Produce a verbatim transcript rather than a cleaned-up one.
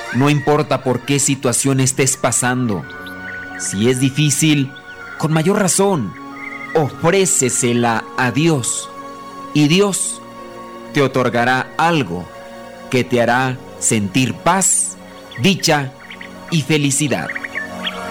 No importa por qué situación estés pasando. Si es difícil, con mayor razón, ofrécesela a Dios y Dios te otorgará algo que te hará sentir paz, dicha y felicidad.